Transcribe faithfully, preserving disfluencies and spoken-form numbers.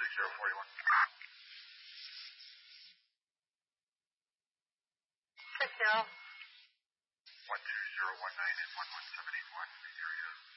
zero four one. Six zero. One two zero one nine and one one seven eight one. The area